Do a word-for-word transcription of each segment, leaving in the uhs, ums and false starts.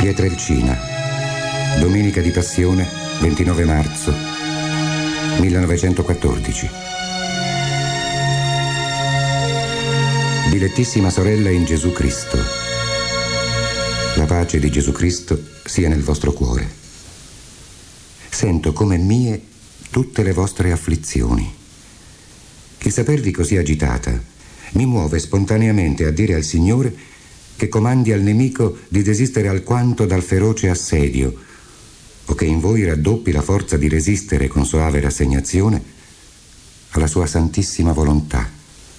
Pietrelcina, domenica di Passione, ventinove marzo millenovecentoquattordici. Dilettissima sorella in Gesù Cristo, la pace di Gesù Cristo sia nel vostro cuore. Sento come mie tutte le vostre afflizioni. Il sapervi così agitata mi muove spontaneamente a dire al Signore che comandi al nemico di desistere alquanto dal feroce assedio, o che in voi raddoppi la forza di resistere con soave rassegnazione alla sua santissima volontà.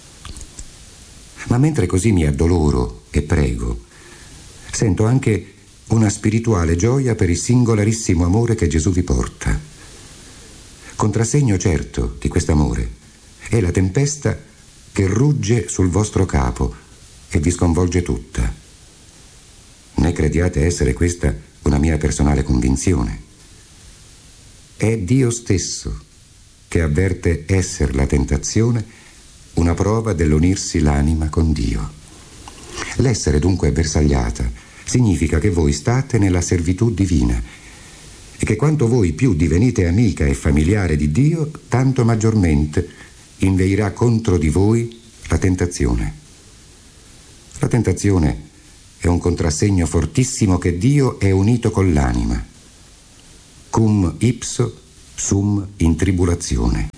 Ma mentre così mi addoloro e prego, sento anche una spirituale gioia per il singolarissimo amore che Gesù vi porta. Contrassegno certo di quest'amore è la tempesta che rugge sul vostro capo e vi sconvolge tutta. Ne crediate essere questa una mia personale convinzione. È Dio stesso che avverte esser la tentazione una prova dell'unirsi l'anima con Dio. L'essere dunque bersagliata significa che voi state nella servitù divina e che quanto voi più divenite amica e familiare di Dio, tanto maggiormente inveirà contro di voi la tentazione. La tentazione è un contrassegno fortissimo che Dio è unito con l'anima. Cum ipso sum in tribulazione.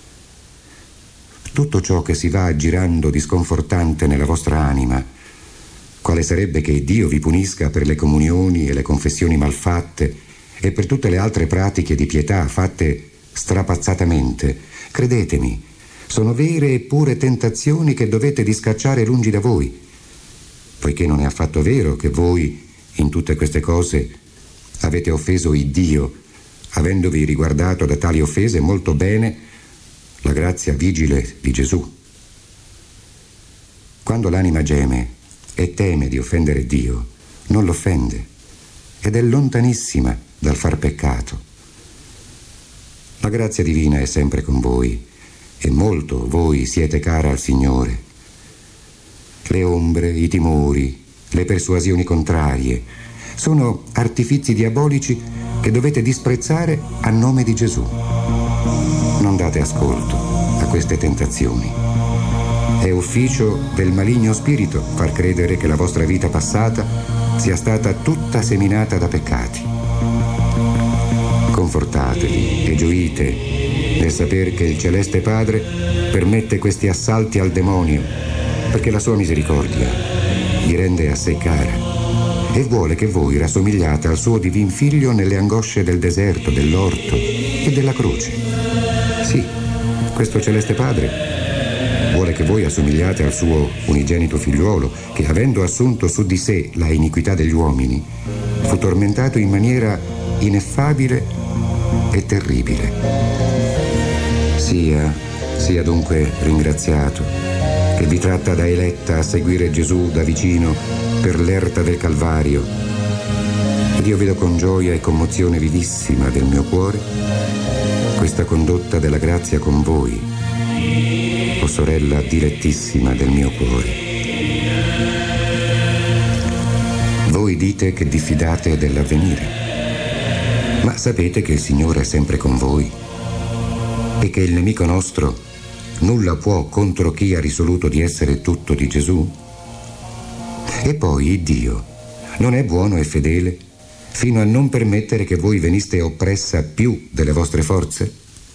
Tutto ciò che si va aggirando di sconfortante nella vostra anima, quale sarebbe che Dio vi punisca per le comunioni e le confessioni malfatte e per tutte le altre pratiche di pietà fatte strapazzatamente, credetemi, sono vere e pure tentazioni che dovete discacciare lungi da voi, poiché non è affatto vero che voi, in tutte queste cose, avete offeso il Dio, avendovi riguardato da tali offese molto bene la grazia vigile di Gesù. Quando l'anima geme e teme di offendere Dio, non l'offende, ed è lontanissima dal far peccato. La grazia divina è sempre con voi, e molto voi siete cara al Signore. Le ombre, i timori, le persuasioni contrarie sono artifizi diabolici che dovete disprezzare a nome di Gesù. Non date ascolto a queste tentazioni. È ufficio del maligno spirito far credere che la vostra vita passata sia stata tutta seminata da peccati. Confortatevi e gioite nel saper che il Celeste Padre permette questi assalti al demonio perché la sua misericordia vi rende a sé cara e vuole che voi rassomigliate al suo divin Figlio nelle angosce del deserto, dell'orto e della croce. Sì, questo Celeste Padre vuole che voi assomigliate al suo unigenito figliuolo che, avendo assunto su di sé la iniquità degli uomini, fu tormentato in maniera ineffabile e terribile. Sia, sia dunque ringraziato che vi tratta da eletta a seguire Gesù da vicino per l'erta del Calvario. Ed io vedo con gioia e commozione vivissima del mio cuore questa condotta della grazia con voi, o sorella dilettissima del mio cuore. Voi dite che diffidate dell'avvenire, ma sapete che il Signore è sempre con voi e che il nemico nostro nulla può contro chi ha risoluto di essere tutto di Gesù? E poi Dio non è buono e fedele fino a non permettere che voi veniste oppressa più delle vostre forze?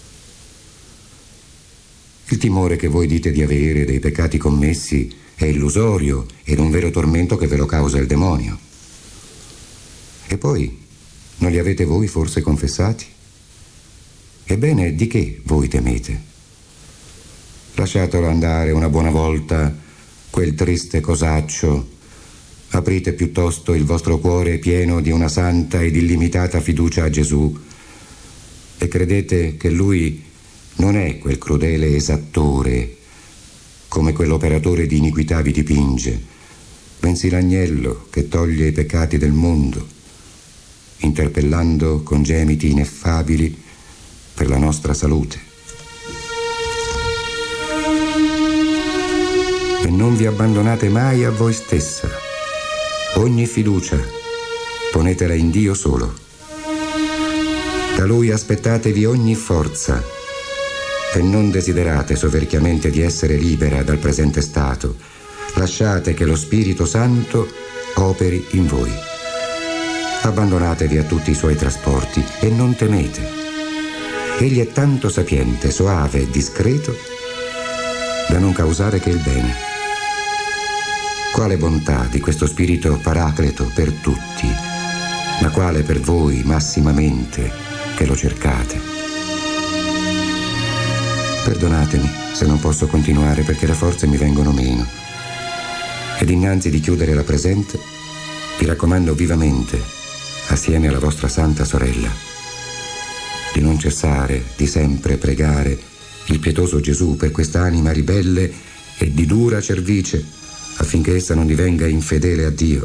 Il timore che voi dite di avere dei peccati commessi è illusorio ed un vero tormento che ve lo causa il demonio. E poi, non li avete voi forse confessati? Ebbene, di che voi temete? Lasciatelo andare una buona volta, quel triste cosaccio. Aprite piuttosto il vostro cuore pieno di una santa ed illimitata fiducia a Gesù e credete che Lui non è quel crudele esattore come quell'operatore di iniquità vi dipinge, bensì l'agnello che toglie i peccati del mondo, interpellando con gemiti ineffabili per la nostra salute. E non vi abbandonate mai a voi stessa. Ogni fiducia ponetela in Dio solo. Da Lui aspettatevi ogni forza e non desiderate soverchiamente di essere libera dal presente stato. Lasciate che lo Spirito Santo operi in voi. Abbandonatevi a tutti i suoi trasporti e non temete. Egli è tanto sapiente, soave e discreto da non causare che il bene. Quale bontà di questo Spirito Paracleto per tutti, ma quale per voi massimamente che lo cercate. Perdonatemi se non posso continuare perché le forze mi vengono meno. Ed innanzi di chiudere la presente, vi raccomando vivamente, assieme alla vostra santa sorella, di non cessare di sempre pregare il pietoso Gesù per quest'anima ribelle e di dura cervice, affinché essa non divenga infedele a Dio.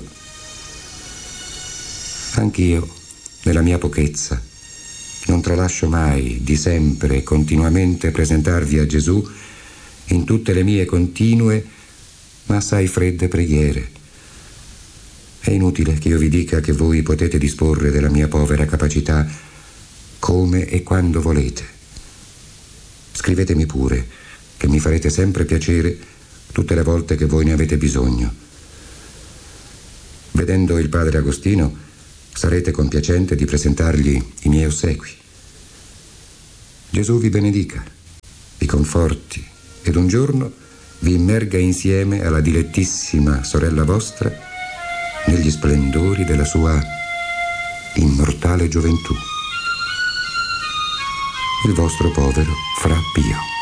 Anch'io, nella mia pochezza, non tralascio mai di sempre e continuamente presentarvi a Gesù in tutte le mie continue ma assai fredde preghiere. È inutile che io vi dica che voi potete disporre della mia povera capacità come e quando volete. Scrivetemi pure, che mi farete sempre piacere tutte le volte che voi ne avete bisogno. Vedendo il padre Agostino, sarete compiacente di presentargli i miei ossequi. Gesù vi benedica, vi conforti ed un giorno vi immerga insieme alla dilettissima sorella vostra negli splendori della sua immortale gioventù. Il vostro povero Fra Pio.